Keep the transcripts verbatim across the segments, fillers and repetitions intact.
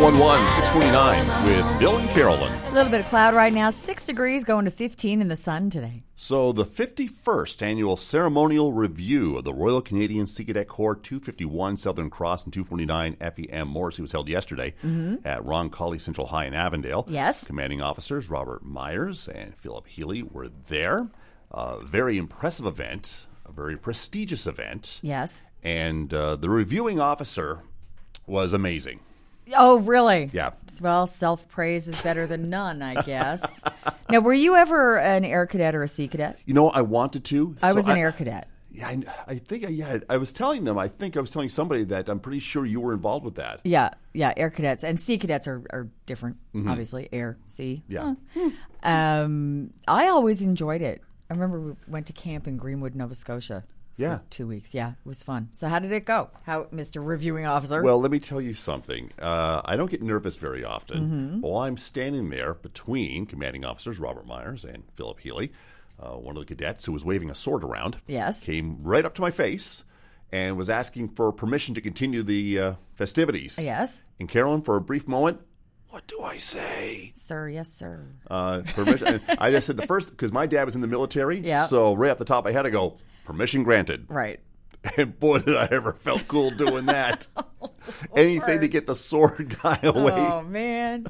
one one, six twenty-nine with Bill and Carolyn. A little bit of cloud right now, six degrees, going to fifteen in the sun today. So the fifty-first annual ceremonial review of the Royal Canadian Sea Cadet Corps two fifty-one Southern Cross and two forty-nine F E M Morrissey was held yesterday mm-hmm. at Roncalli Central High in Avondale. Yes. Commanding officers Robert Myers and Philip Healy were there. A very impressive event, a very prestigious event. Yes. And uh, the reviewing officer was amazing. Oh, really? Yeah. Well, self-praise is better than none, I guess. Now, were you ever an air cadet or a sea cadet? You know, I wanted to. I so was an I, air cadet. Yeah, I, I think, I, yeah, I was telling them, I think I was telling somebody that I'm pretty sure you were involved with that. Yeah, yeah, air cadets. And sea cadets are, are different, mm-hmm. obviously. Air, sea. Yeah. Huh. Um, I always enjoyed it. I remember we went to camp in Greenwood, Nova Scotia. Yeah. For two weeks. Yeah, it was fun. So how did it go? How, Mister Reviewing Officer? Well, let me tell you something. Uh, I don't get nervous very often. Mm-hmm. While I'm standing there between commanding officers Robert Myers and Philip Healy, uh, one of the cadets who was waving a sword around yes. came right up to my face and was asking for permission to continue the uh, festivities. Yes. And Carolyn, for a brief moment, what do I say? Sir, yes, sir. Uh, permission. And I just said the first, because my dad was in the military, yeah. so right off the top I had to go, permission granted. Right. And boy, did I ever felt cool doing that. oh, Anything to get the sword guy away. Oh, man.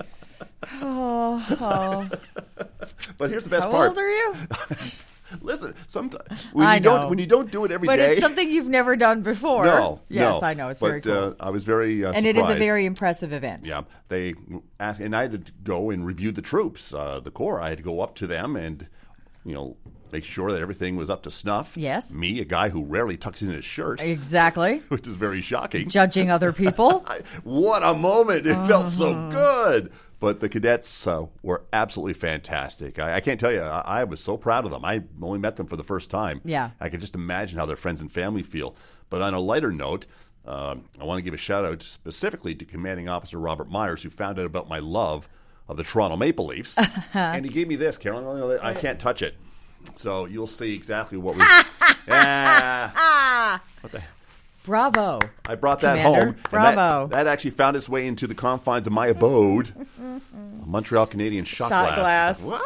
Oh, oh. But here's the best How part. How old are you? Listen, sometimes when I you know. don't when you don't do it every but day, But it's something you've never done before. No, yes, no. I know. It's but, very cool. Uh, I was very uh, and surprised. it is a very impressive event. Yeah, they asked, and I had to go and review the troops, uh, the Corps. I had to go up to them and, you know, make sure that everything was up to snuff. Yes. Me, a guy who rarely tucks in his shirt. Exactly. Which is very shocking. Judging other people. I, what a moment. It uh-huh. felt so good. But the cadets uh, were absolutely fantastic. I, I can't tell you, I, I was so proud of them. I only met them for the first time. Yeah. I could just imagine how their friends and family feel. But on a lighter note, uh, I want to give a shout-out specifically to Commanding Officer Robert Myers, who found out about my love of the Toronto Maple Leafs. And he gave me this, Carolyn. I can't touch it. So you'll see exactly what we... yeah. What the Bravo. I brought that Commander. home. Bravo. That, that actually found its way into the confines of my abode. A Montreal Canadian shot, shot glass. glass.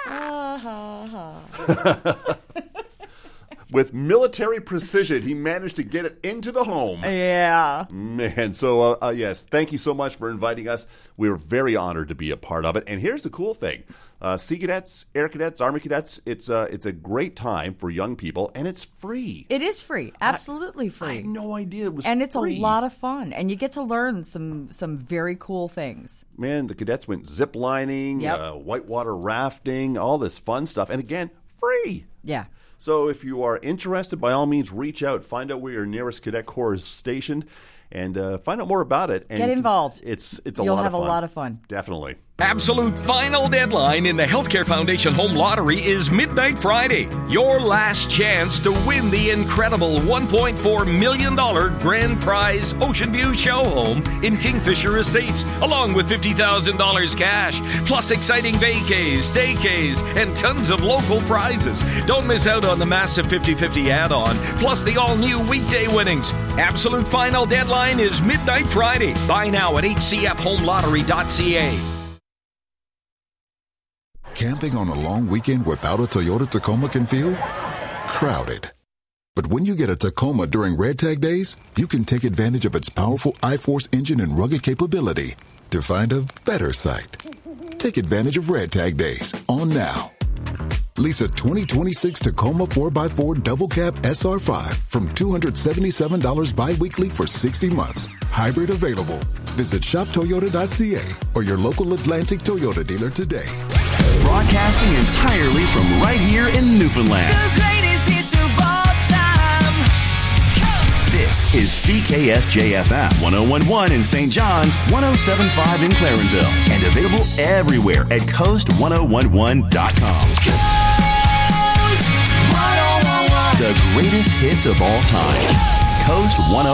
Ah, ha, ha. With military precision, he managed to get it into the home. Yeah. Man, so uh, uh, yes, thank you so much for inviting us. We were very honored to be a part of it. And here's the cool thing. Uh, Sea Cadets, Air Cadets, Army Cadets, it's, uh, it's a great time for young people, and it's free. It is free. Absolutely free. I, I had no idea it was and it's free. a lot of fun. And you get to learn some some very cool things. Man, the cadets went zip lining, yep. uh, whitewater rafting, all this fun stuff. And again, free. Yeah. So if you are interested, by all means, reach out, find out where your nearest cadet corps is stationed, and uh, find out more about it. And get involved. It's it's a You'll lot of fun. You'll have a lot of fun. Definitely. Absolute final deadline in the Healthcare Foundation Home Lottery is midnight Friday. Your last chance to win the incredible one point four million dollars grand prize Ocean View Show Home in Kingfisher Estates, along with fifty thousand dollars cash, plus exciting vacays, staycays, and tons of local prizes. Don't miss out on the massive fifty-fifty add-on, plus the all-new weekday winnings. Absolute final deadline is midnight Friday. Buy now at h c f home lottery dot c a. Camping on a long weekend without a Toyota Tacoma can feel crowded. But when you get a Tacoma during Red Tag Days, you can take advantage of its powerful I-Force engine and rugged capability to find a better site. Take advantage of Red Tag Days on now. Lease a twenty twenty-six Tacoma four by four Double Cab S R five from two hundred seventy-seven dollars bi-weekly for sixty months. Hybrid available. Visit shop toyota dot c a or your local Atlantic Toyota dealer today. Broadcasting entirely from right here in Newfoundland. The greatest hits of all time. Come. This is C K S J F M one oh one point one in Saint John's, one oh seven point five in Clarenville, and available everywhere at coast ten eleven dot com. The greatest hits of all time. Coast ten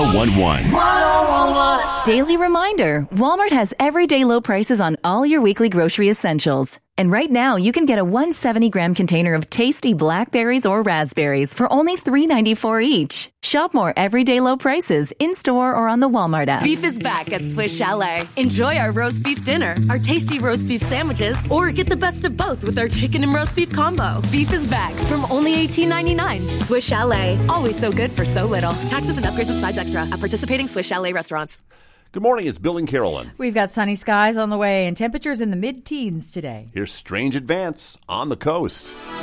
eleven. Daily reminder, Walmart has everyday low prices on all your weekly grocery essentials. And right now, you can get a one hundred seventy gram container of tasty blackberries or raspberries for only three ninety-four each. Shop more everyday low prices in-store or on the Walmart app. Beef is back at Swiss Chalet. Enjoy our roast beef dinner, our tasty roast beef sandwiches, or get the best of both with our chicken and roast beef combo. Beef is back from only eighteen ninety-nine. Swiss Chalet. Always so good for so little. Taxes and upgrades of sides extra at participating Swiss Chalet restaurants. Good morning, it's Bill and Carolyn. We've got sunny skies on the way and temperatures in the mid-teens today. Here's Strange Advance on the Coast.